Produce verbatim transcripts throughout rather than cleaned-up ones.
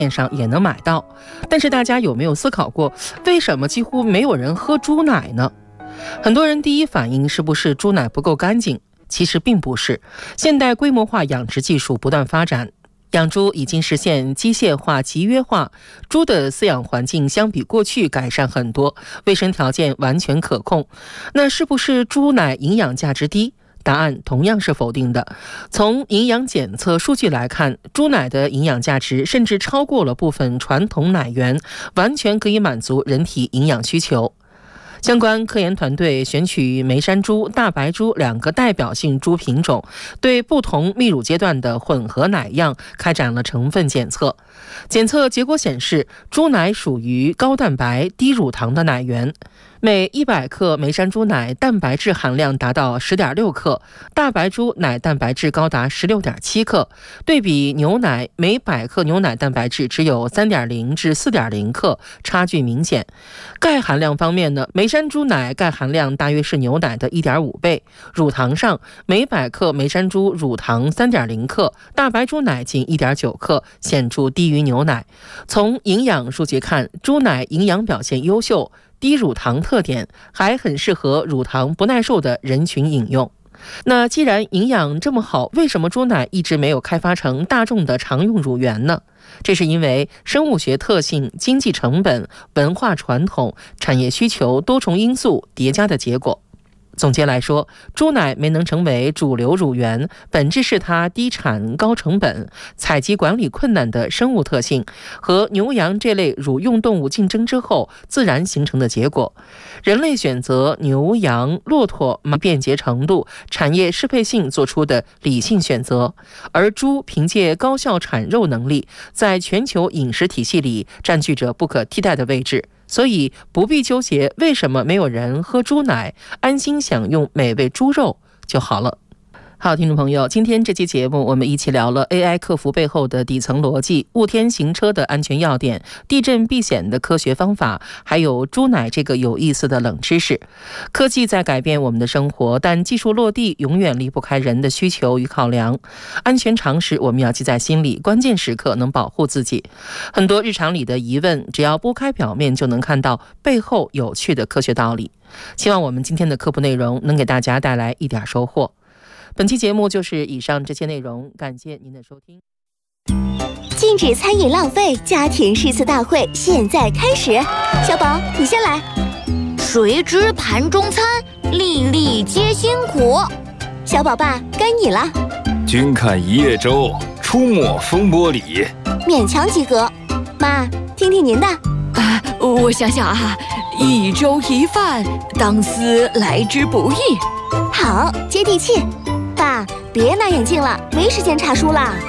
店上也能买到。但是大家有没有思考过，为什么几乎没有人喝猪奶呢？很多人第一反应是不是猪奶不够干净？其实并不是，现代规模化养殖技术不断发展，养猪已经实现机械化、集约化，猪的饲养环境相比过去改善很多，卫生条件完全可控。那是不是猪奶营养价值低？答案同样是否定的。从营养检测数据来看，猪奶的营养价值甚至超过了部分传统奶源，完全可以满足人体营养需求。相关科研团队选取梅山猪、大白猪两个代表性猪品种，对不同泌乳阶段的混合奶样开展了成分检测。检测结果显示，猪奶属于高蛋白、低乳糖的奶源。每一百克梅山猪奶蛋白质含量达到 十点六克，大白猪奶蛋白质高达 十六点七克。对比牛奶，每百克牛奶蛋白质只有 三点零至四点零克，差距明显。钙含量方面呢，梅山猪奶钙含量大约是牛奶的 一点五倍。乳糖上，每百克梅山猪乳糖 三点零克，大白猪奶仅 一点九克，显著低于牛奶。从营养数据看，猪奶营养表现优秀，低乳糖特点，还很适合乳糖不耐受的人群饮用。那既然营养这么好，为什么猪奶一直没有开发成大众的常用乳源呢？这是因为生物学特性、经济成本、文化传统、产业需求多重因素叠加的结果。总结来说，猪奶没能成为主流乳源，本质是它低产、高成本、采集管理困难的生物特性和牛羊这类乳用动物竞争之后自然形成的结果。人类选择牛羊、骆驼马便捷程度、产业适配性做出的理性选择，而猪凭借高效产肉能力，在全球饮食体系里占据着不可替代的位置。所以不必纠结为什么没有人喝猪奶，安心享用美味猪肉就好了。好，听众朋友，今天这期节目我们一起聊了 A I 客服背后的底层逻辑、雾天行车的安全要点、地震避险的科学方法，还有猪奶这个有意思的冷知识。科技在改变我们的生活，但技术落地永远离不开人的需求与考量。安全常识我们要记在心里，关键时刻能保护自己。很多日常里的疑问，只要拨开表面就能看到背后有趣的科学道理。希望我们今天的科普内容能给大家带来一点收获。本期节目就是以上这些内容，感谢您的收听。 禁止餐饮浪费家庭诗词大会现在开始，小宝你先来。 谁知盘中餐，粒粒皆辛苦。 小宝爸该你了。 君看一叶舟，出没风波里。 勉强及格。妈，听听您的。 啊，我想想啊，一粥一饭，当思来之不易。 好，接地气。爸，别拿眼镜了，没时间查书了。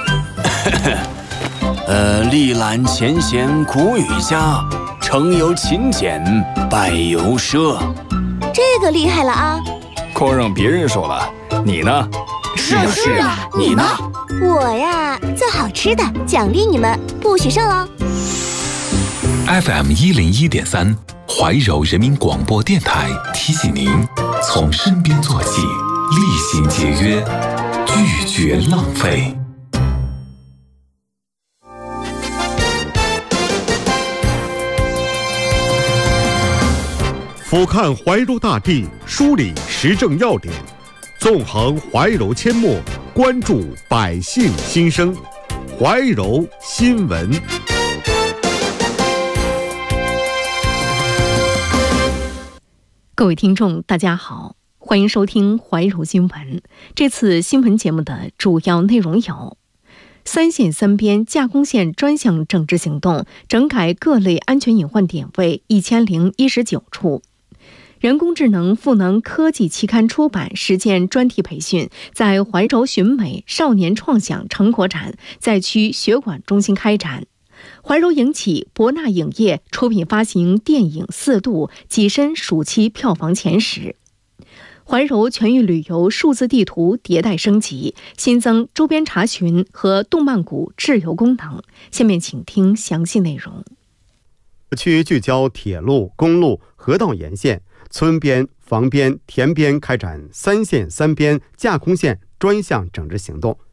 呃，历览前贤古语家，成由勤俭，败由奢。 这个厉害了啊！ 光让别人说了，你呢？ 是啊是啊，你呢？ 我呀，做好吃的，奖励你们，不许剩哦。 F M 一零一点三，怀柔人民广播电台提醒您：从身边做起，厉行节约，拒绝浪费。 俯瞰怀柔大地，梳理时政要点，纵横怀柔阡陌，关注百姓心声。怀柔新闻。 各位听众大家好，欢迎收听怀柔新闻。这次新闻节目的主要内容有：三线三边架空线专项整治行动，整改各类安全隐患点位一千零一十九处；人工智能赋能科技期刊出版实践专题培训在怀柔寻美少年创想成果展在区学馆中心开展。怀柔影企博纳影业出品发行电影《四度》跻身暑期票房前十。怀柔全域旅游数字地图迭代升级，新增周边查询和动漫谷滞留功能。下面请听详细内容。 区聚焦铁路、公路、河道沿线、村边、房边、田边开展三线三边架空线专项整治行动。